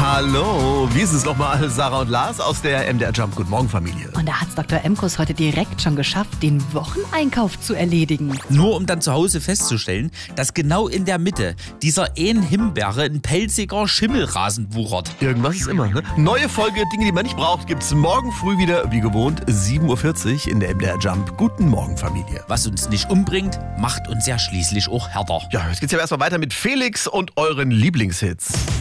Hallo, wie ist es nochmal? Sarah und Lars aus der MDR Jump Guten Morgen Familie. Und da hat's Dr. Emkus heute direkt schon geschafft, den Wocheneinkauf zu erledigen. Nur um dann zu Hause festzustellen, dass genau in der Mitte dieser Himbeere ein pelziger Schimmelrasen wuchert. Irgendwas ist immer, ne? Neue Folge Dinge, die man nicht braucht, gibt's morgen früh wieder, wie gewohnt, 7.40 Uhr in der MDR Jump Guten Morgen Familie. Was uns nicht umbringt, macht uns ja schließlich auch härter. Ja, jetzt geht's ja erstmal weiter mit Felix und euren Lieblingshits.